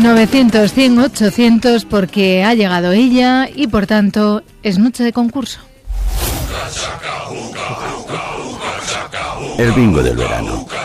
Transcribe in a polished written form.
900, 100, 800 porque ha llegado ella y por tanto es noche de concurso. El bingo del verano.